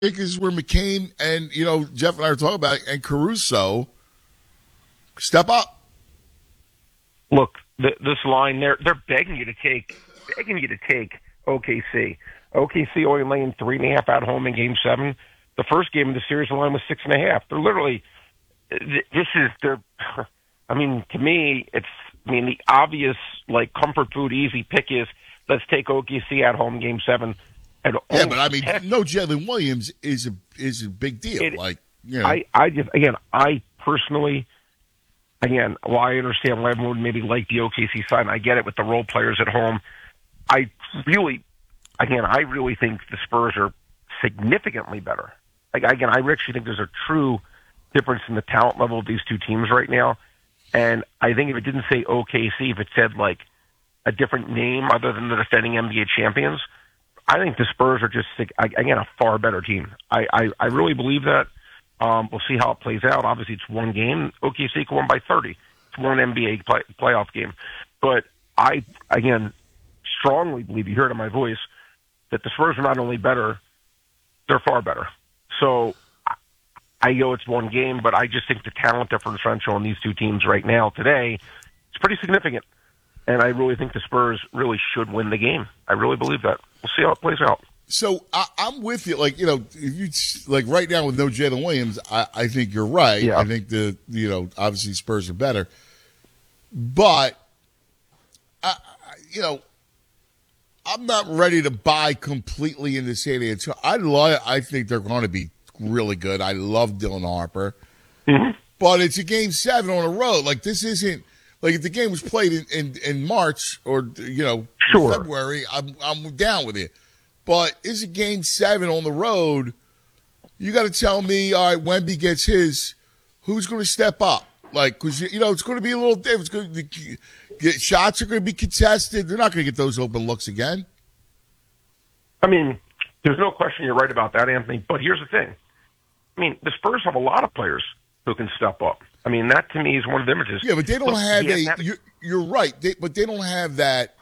think is where McCain and, Jeff and I were talking about it, and Caruso step up. Look, this line, they're begging you to take OKC. OKC only laying 3.5 at home in Game 7. The first game of the series, the line was 6.5. They're literally, to me, the obvious, comfort food, easy pick is let's take OKC at home Game 7. Yeah, but no Jalen Williams is a big deal. I personally, while I understand why everyone would maybe like the OKC side, and I get it with the role players at home, I really think the Spurs are significantly better. I actually think there's a true difference in the talent level of these two teams right now. And I think if it didn't say OKC, if it said a different name other than the defending NBA champions, I think the Spurs are just, a far better team. I really believe that. We'll see how it plays out. Obviously, it's one game. OKC can win by 30. It's one NBA playoff game. But I, strongly believe, you heard it in my voice, that the Spurs are not only better, they're far better. So I know it's one game, but I just think the talent differential in these two teams right now, today, is pretty significant. And I really think the Spurs really should win the game. I really believe that. We'll see how it plays out. So I'm with you. If you right now with no Jalen Williams, I think you're right. Yeah. I think obviously Spurs are better, but I'm not ready to buy completely into San Antonio. I think they're going to be really good. I love Dylan Harper, but it's a Game 7 on the road. This isn't. If the game was played in March or sure. February, I'm down with it. But it's a Game 7 on the road. You got to tell me, all right, Wemby gets his. Who's going to step up? Because it's going to be a little different. It's going to shots are going to be contested. They're not going to get those open looks again. There's no question you're right about that, Anthony. But here's the thing. The Spurs have a lot of players who can step up. That to me is one of the images. Yeah, but they don't have you're right. But they don't have that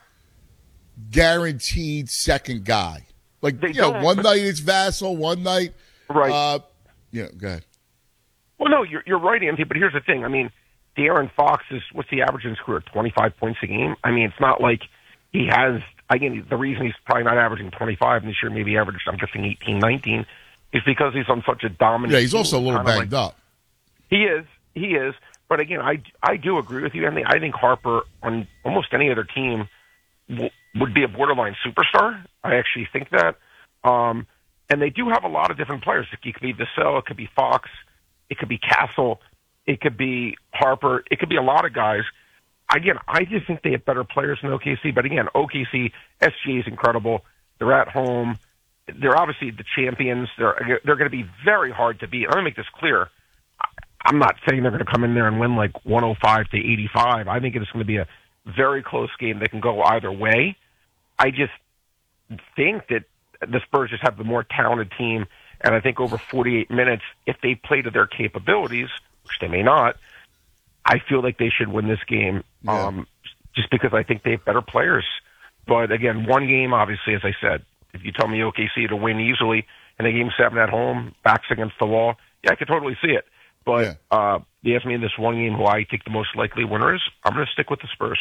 guaranteed second guy. One night it's Vassell, one night. Right. Go ahead. Well, no, you're right, Anthony. But here's the thing. De'Aaron Fox is, what's the average in his career? 25 points a game. It's not like he has. Again, the reason he's probably not averaging 25 this year, maybe averaged, I'm guessing 18, 19, is because he's on such a dominant. Yeah, he's also a little banged up. He is. But again, I do agree with you, Anthony. I think Harper on almost any other team would be a borderline superstar. I actually think that. And they do have a lot of different players. It could be Vassell, it could be Fox, it could be Castle, it could be Harper, it could be a lot of guys. Again, I just think they have better players than OKC. But again, OKC, SGA is incredible. They're at home. They're obviously the champions. They're going to be very hard to beat. Let me make this clear. I'm not saying they're going to come in there and win 105 to 85. I think it's going to be a very close game that can go either way. I just think that the Spurs just have the more talented team, and I think over 48 minutes, if they play to their capabilities, which they may not, I feel like they should win this game just because I think they have better players. But again, one game, obviously, as I said, if you tell me OKC to win easily in a Game 7 at home, backs against the wall, I could totally see it. But you ask me in this one game who I think the most likely winner is, I'm going to stick with the Spurs.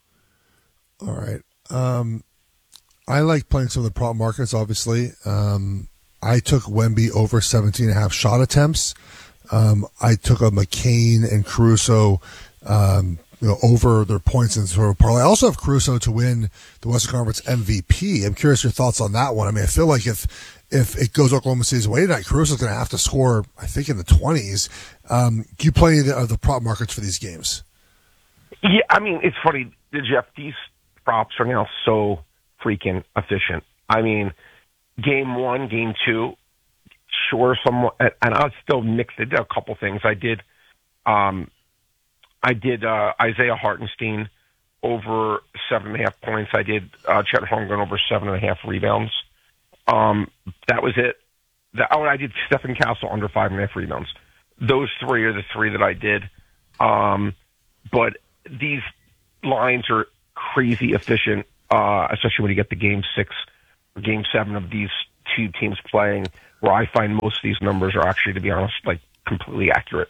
All right. I like playing some of the prop markets, obviously. I took Wemby over 17.5 shot attempts. I took a McCain and Caruso over their points in sort of parlay. I also have Caruso to win the Western Conference MVP. I'm curious your thoughts on that one. I feel like if it goes Oklahoma City's way tonight, Caruso's going to have to score, I think, in the 20s. Do you play the prop markets for these games? Yeah, it's funny, Jeff. These props are now so freaking efficient. Game 1, game 2, sure, somewhat, and I'll still mix it. A couple things. I did Isaiah Hartenstein over 7.5 points. I did Chet Holmgren over 7.5 rebounds. That was it. I did Stephen Castle under 5.5 rebounds. Those three are the three that I did. But these lines are crazy efficient, especially when you get the Game 6 or Game 7 of these two teams playing. where I find most of these numbers are actually, to be honest, like completely accurate.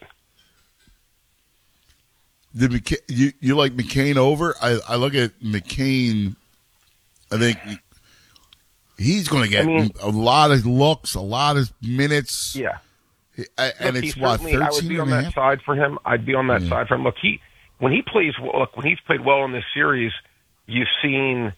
You like McCain over? I look at McCain. I think he's going to get a lot of looks, a lot of minutes. Yeah. And look, it's what, 13 I would be on that side for him. I'd be on that side for him. Look, when he's played well in this series, you've seen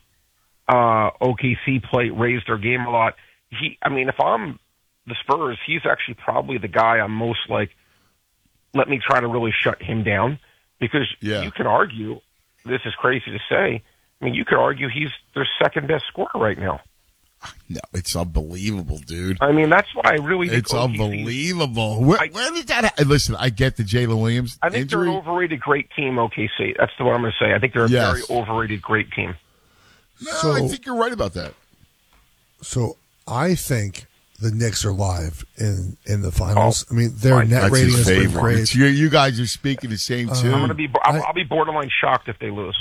OKC raise their game a lot. If I'm the Spurs, he's actually probably the guy I'm most like, let me try to really shut him down. Because you can argue, this is crazy to say, you could argue he's their second best scorer right now. No, it's unbelievable, dude. That's why I really think it's unbelievable. Where did that listen, I get the Jalen Williams I think injury. They're an overrated great team, OKC. That's what I'm going to say. I think they're a very overrated great team. No, I think you're right about that. So I think the Knicks are live in the finals. Their net rating has been great. You guys are speaking the same too. I'll be borderline shocked if they lose.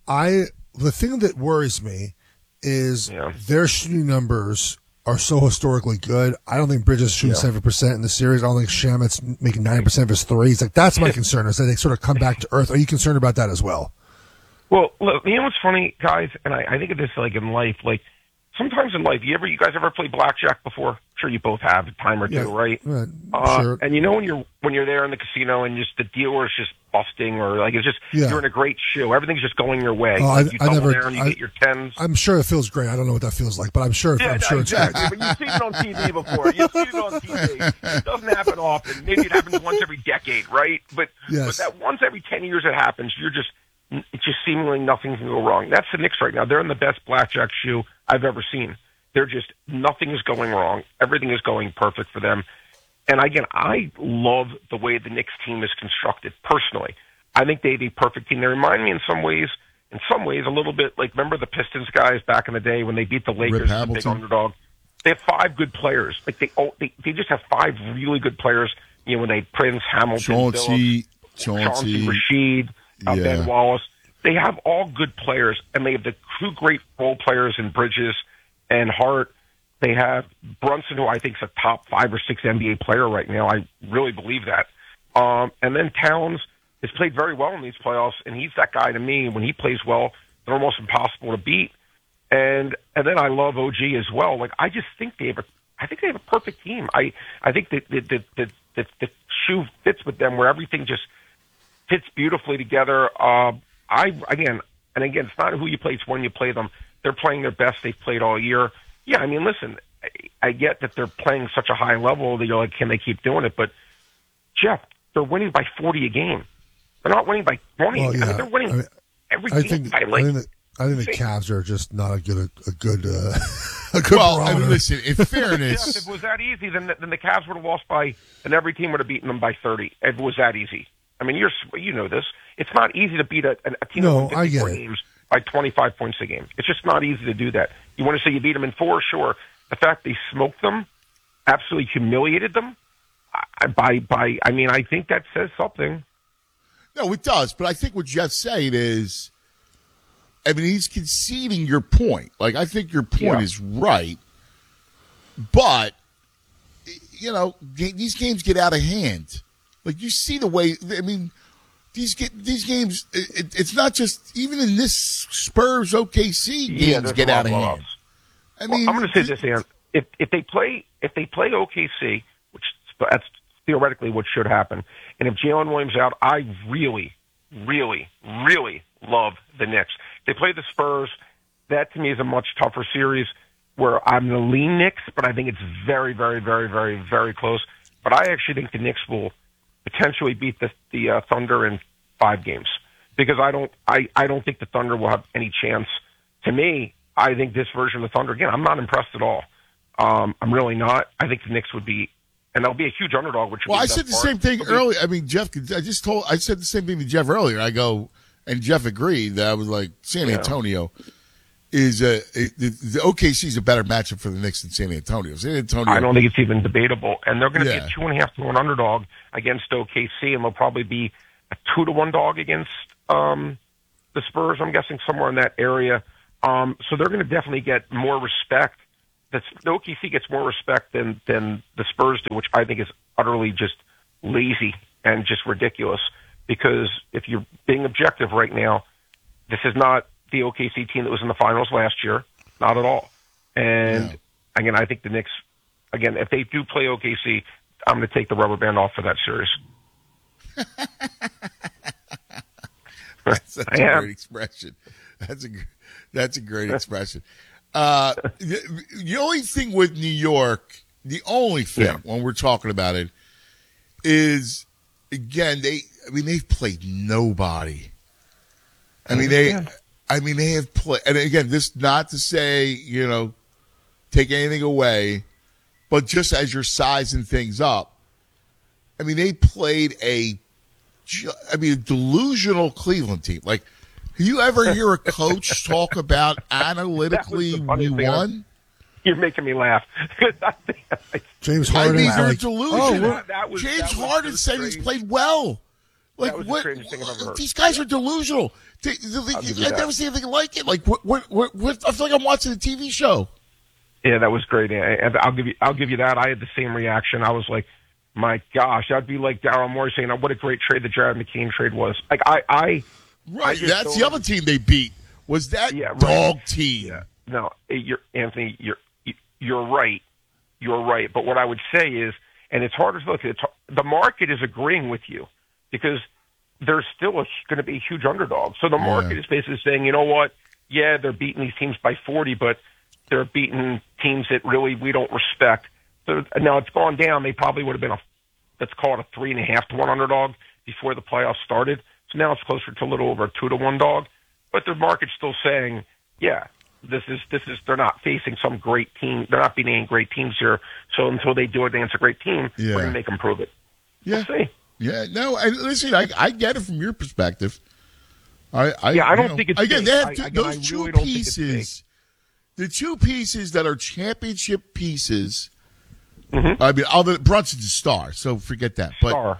The thing that worries me is their shooting numbers are so historically good. I don't think Bridges shooting 7% in the series. I don't think Shamet's making 90% of his threes. Like, that's my concern, is that they sort of come back to earth. Are you concerned about that as well? Well, look, you know what's funny, guys, and I think of this like in life, like sometimes in life, you guys ever play blackjack before? I'm sure you both have a time or two, right? Sure. And when you're there in the casino and just the dealer is just busting, or like it's just you're in a great shoe, everything's just going your way. You double there and you get your tens. I'm sure it feels great. I don't know what that feels like, but I'm sure. Exactly. But you've seen it on TV before. You've seen it on TV. It doesn't happen often. Maybe it happens once every decade, right? But that once every 10 years it happens, it's just seemingly nothing can go wrong. That's the Knicks right now. They're in the best blackjack shoe I've ever seen. They're just, nothing is going wrong. Everything is going perfect for them. And again, I love the way the Knicks team is constructed, personally. I think they're the perfect team. They remind me in some ways, a little bit like, remember the Pistons guys back in the day when they beat the Lakers as a big underdog? They have 5 good players. Like they just have 5 really good players. When they Prince, Hamilton, Chauncey, Rashid, Ben Wallace. They have all good players, and they have the 2 great role players in Bridges and Hart. They have Brunson, who I think is a top 5 or 6 NBA player right now. I really believe that. And then Towns has played very well in these playoffs, and he's that guy to me. When he plays well, they're almost impossible to beat. And then I love OG as well. Like, I just think they have a perfect team. I think that the shoe fits with them, where everything just fits beautifully together. Again, it's not who you play, it's when you play them. They're playing their best they've played all year. Yeah, listen, I get that they're playing such a high level that you're like, can they keep doing it? But, Jeff, they're winning by 40 a game. They're not winning by 20. Well, they're winning every game by like... I think the Cavs are just not a good well, listen, in fairness... If it was that easy, then the Cavs would have lost and every team would have beaten them by 30. If it was that easy. You know this. It's not easy to beat a team that wins 54 games by 25 points a game. It's just not easy to do that. You want to say you beat them in 4? Sure. The fact they smoked them, absolutely humiliated them, I think that says something. No, it does. But I think what Jeff's saying is, he's conceding your point. Like, I think your point is right. But, these games get out of hand. Like, you see the way, these games, it's not just, even in this Spurs OKC games get out of hand. I'm going to say this, Ian. If they play OKC, which that's theoretically what should happen, and if Jalen Williams out, I really, really, really love the Knicks. They play the Spurs. That to me is a much tougher series, where I'm going to lean Knicks, but I think it's very, very, very, very, very close. But I actually think the Knicks will potentially beat the Thunder in 5 games, because I don't think the Thunder will have any chance. To me, I think this version of the Thunder, again, I'm not impressed at all. I'm really not. I think the Knicks would be, and they'll be a huge underdog. I said the same thing earlier. Jeff, I said the same thing to Jeff earlier. I go, and Jeff agreed that I was like, San Antonio is the OKC is a better matchup for the Knicks than San Antonio. I don't think it's even debatable, and they're going to be a 2.5 to 1 underdog against OKC, and they'll probably be a 2 to 1 dog against the Spurs. I'm guessing somewhere in that area. So they're going to definitely get more respect the OKC gets more respect than the Spurs do, which I think is utterly just lazy and just ridiculous. Because if you're being objective right now, this is not the OKC team that was in the finals last year, not at all. And again, I think the Knicks, again, if they do play OKC, I'm going to take the rubber band off for that series. That's a great expression. That's a great expression. The only thing with New York, when we're talking about it, is again they've played nobody. They have played, and again, this not to say take anything away, but just as you're sizing things up, they played a delusional Cleveland team. Like, you ever hear a coach talk about analytically we won? You're making me laugh. James Harden. They're delusional. James Harden said he's played well. Like, that was the strangest thing I've ever heard. These guys are delusional. I've never seen anything like it. Like, what? I feel like I'm watching a TV show. Yeah, that was great. And I'll give you that. I had the same reaction. I was like, my gosh, that'd be like Daryl Morey saying, "What a great trade the Jared McCain trade was." Like, right. That's the other team they beat. Was that dog team? Yeah. No, Anthony, you're right. You're right. But what I would say is, and it's hard to look at, the market is agreeing with you because there's still going to be a huge underdog. So the market is basically saying, you know what? Yeah, they're beating these teams by 40, but they're beating teams that really we don't respect. So now it's gone down. They probably would have been let's call it a 3.5 to 1 underdog before the playoffs started. So now it's closer to a little over a 2 to 1 dog. But the market's still saying, yeah, this is they're not facing some great team. They're not beating any great teams here. So until they do it against a great team, we're going to make them prove it. Yeah. We'll see. Yeah. No, listen, I get it from your perspective. I don't think it's again. fake. They have Those two pieces. The two pieces that are championship pieces. Mm-hmm. Brunson's a star, so forget that.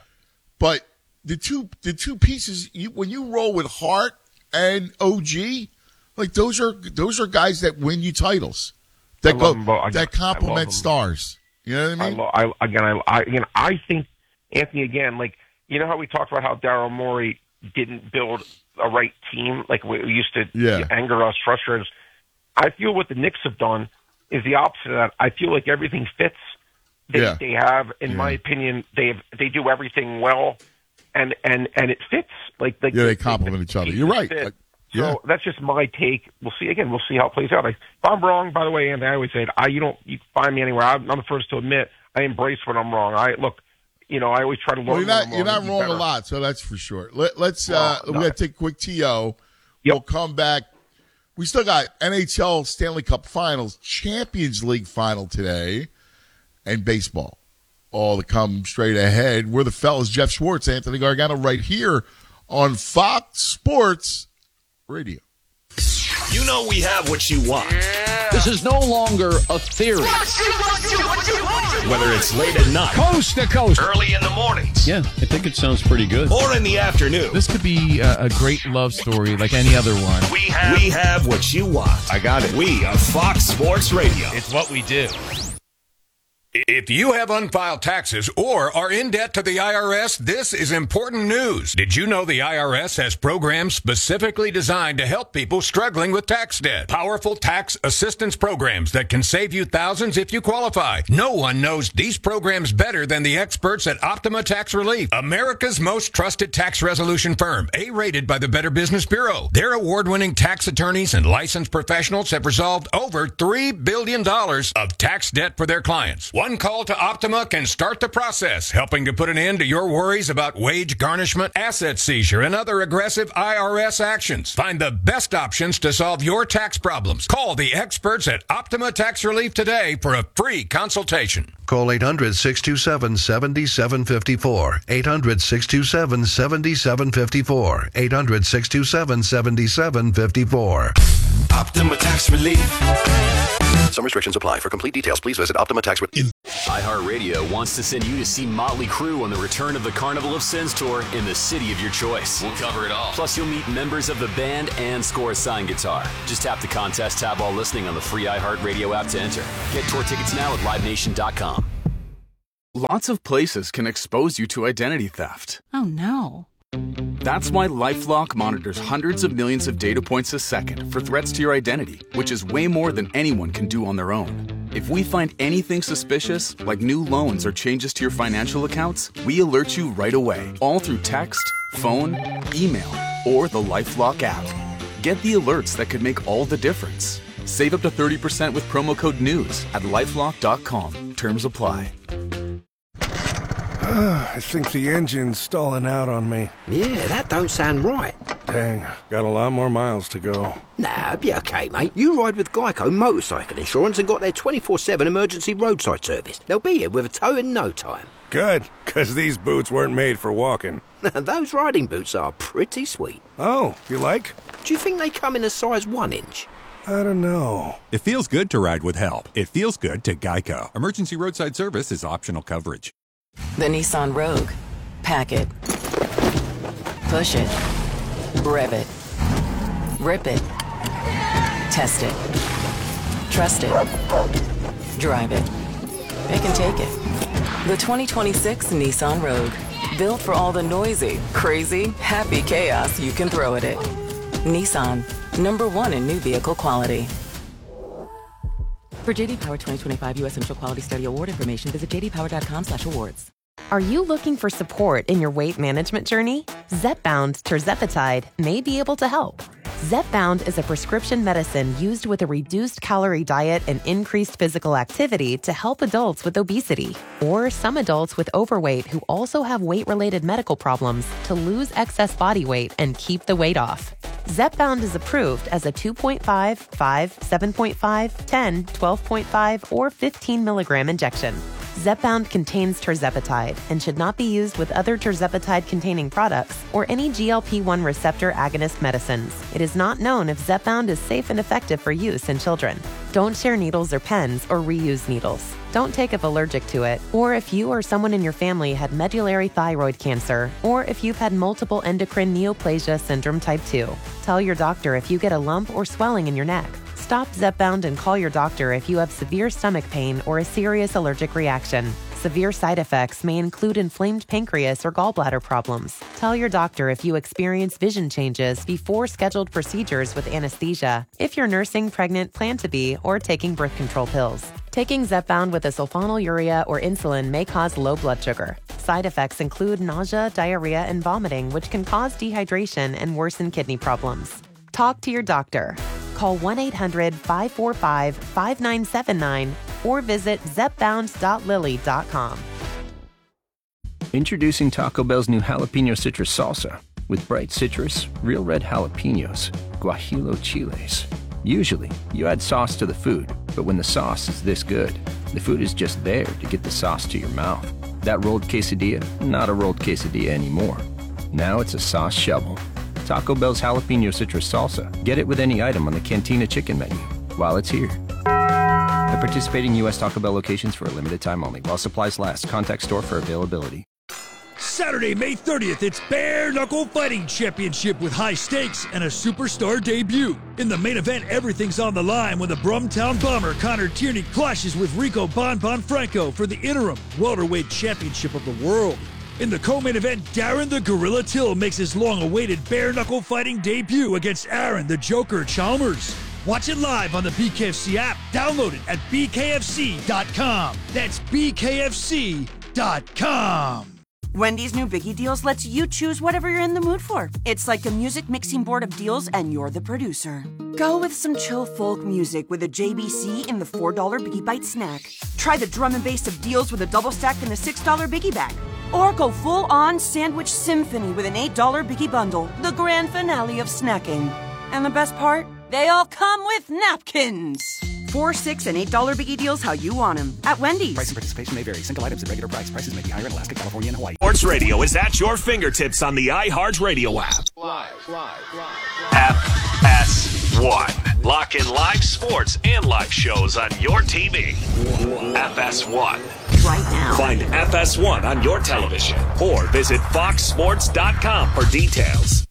But the two pieces, when you roll with Hart and OG, like those are guys that win you titles. That complement stars. You know what I mean? I think Anthony again. Like, you know how we talked about how Daryl Morey didn't build a right team, like we used to anger us, frustrate us. I feel what the Knicks have done is the opposite of that. I feel like everything fits. They have, in my opinion, they do everything well, and it fits. They complement each other. You're right. So that's just my take. We'll see. Again, we'll see how it plays out. If I'm wrong, by the way, and I always say it, you find me anywhere. I'm the first to admit I embrace when I'm wrong. I always try to learn. You're not wrong a lot, so that's for sure. Let's we got to take a quick TO. Yep. We'll come back. We still got NHL Stanley Cup Finals, Champions League Final today, and baseball. All to come straight ahead. We're the fellas, Jeff Schwartz, Anthony Gargano, right here on Fox Sports Radio. You know we have what you want. Yeah. This is no longer a theory. Whether it's late at night, coast to coast, early in the mornings. Yeah, I think it sounds pretty good. Or in the afternoon. This could be a great love story like any other one. We have what you want. I got it. We are Fox Sports Radio. It's what we do. If you have unfiled taxes or are in debt to the IRS, this is important news. Did you know the IRS has programs specifically designed to help people struggling with tax debt? Powerful tax assistance programs that can save you thousands if you qualify. No one knows these programs better than the experts at Optima Tax Relief, America's most trusted tax resolution firm, A-rated by the Better Business Bureau. Their award-winning tax attorneys and licensed professionals have resolved over $3 billion of tax debt for their clients. One call to Optima can start the process, helping to put an end to your worries about wage garnishment, asset seizure, and other aggressive IRS actions. Find the best options to solve your tax problems. Call the experts at Optima Tax Relief today for a free consultation. Call 800-627-7754. 800-627-7754. 800-627-7754. Optima Tax Relief. Some restrictions apply. For complete details, please visit Optima Tax. iHeartRadio wants to send you to see Motley Crue on the return of the Carnival of Sins tour in the city of your choice. We'll cover it all. Plus, you'll meet members of the band and score a signed guitar. Just tap the contest tab while listening on the free iHeartRadio app to enter. Get tour tickets now at LiveNation.com. Lots of places can expose you to identity theft. Oh, no. That's why LifeLock monitors hundreds of millions of data points a second for threats to your identity, which is way more than anyone can do on their own. If we find anything suspicious, like new loans or changes to your financial accounts, we alert you right away, all through text, phone, email, or the LifeLock app. Get the alerts that could make all the difference. Save up to 30% with promo code NEWS at LifeLock.com. Terms apply. I think the engine's stalling out on me. Yeah, that don't sound right. Dang, got a lot more miles to go. Nah, be okay, mate. You ride with Geico Motorcycle Insurance and got their 24/7 emergency roadside service. They'll be here with a tow in no time. Good, because these boots weren't made for walking. Those riding boots are pretty sweet. Oh, you like? Do you think they come in a size 1 inch? I don't know. It feels good to ride with help. It feels good to Geico. Emergency roadside service is optional coverage. The Nissan Rogue. Pack it. Push it. Rev it. Rip it. Test it. Trust it. Drive it. It can take it. The 2026 Nissan Rogue. Built for all the noisy, crazy, happy chaos you can throw at it. Nissan. #1 in new vehicle quality. For JD Power 2025 U.S. Central Quality Study Award information, visit jdpower.com/awards. Are you looking for support in your weight management journey? Zepbound tirzepatide may be able to help. Zepbound is a prescription medicine used with a reduced calorie diet and increased physical activity to help adults with obesity or some adults with overweight who also have weight-related medical problems to lose excess body weight and keep the weight off. Zepbound is approved as a 2.5, 5, 7.5, 10, 12.5, or 15 milligram injection. Zepbound contains tirzepatide and should not be used with other tirzepatide-containing products or any GLP-1 receptor agonist medicines. It is not known if Zepbound is safe and effective for use in children. Don't share needles or pens or reuse needles. Don't take if allergic to it, or if you or someone in your family had medullary thyroid cancer, or if you've had multiple endocrine neoplasia syndrome type 2. Tell your doctor if you get a lump or swelling in your neck. Stop Zepbound and call your doctor if you have severe stomach pain or a serious allergic reaction. Severe side effects may include inflamed pancreas or gallbladder problems. Tell your doctor if you experience vision changes before scheduled procedures with anesthesia, if you're nursing, pregnant, plan to be, or taking birth control pills. Taking Zepbound with a sulfonylurea or insulin may cause low blood sugar. Side effects include nausea, diarrhea, and vomiting, which can cause dehydration and worsen kidney problems. Talk to your doctor. Call 1-800-545-5979 or visit zepbound.lily.com. Introducing Taco Bell's new jalapeno citrus salsa with bright citrus, real red jalapenos, guajillo chiles. Usually, you add sauce to the food, but when the sauce is this good, the food is just there to get the sauce to your mouth. That rolled quesadilla, not a rolled quesadilla anymore. Now it's a sauce shovel. Taco Bell's jalapeno citrus salsa. Get it with any item on the Cantina chicken menu while it's here. At participating U.S. Taco Bell locations for a limited time only. While supplies last. Contact store for availability. Saturday, May 30th, it's Bare Knuckle Fighting Championship with high stakes and a superstar debut. In the main event, everything's on the line when the Brumtown Bomber Connor Tierney clashes with Rico Bon Franco for the interim welterweight championship of the world. In the co-main event, Darren the Gorilla Till makes his long-awaited bare-knuckle fighting debut against Aaron the Joker Chalmers. Watch it live on the BKFC app. Download it at bkfc.com. That's bkfc.com. Wendy's new Biggie Deals lets you choose whatever you're in the mood for. It's like a music mixing board of deals, and you're the producer. Go with some chill folk music with a JBC in the $4 Biggie Bite snack. Try the drum and bass of deals with a double stack in the $6 Biggie Bag. Or go full-on sandwich symphony with an $8 Biggie Bundle, the grand finale of snacking. And the best part? They all come with napkins. $4, $6, and $8 Biggie Deals how you want them. At Wendy's. Price and participation may vary. Single items at regular price. Prices may be higher in Alaska, California, and Hawaii. Sports Radio is at your fingertips on the iHeartRadio app. FS1. Locked talking live sports and live shows on your TV. FS1. Right now. Find FS1 on your television or visit foxsports.com for details.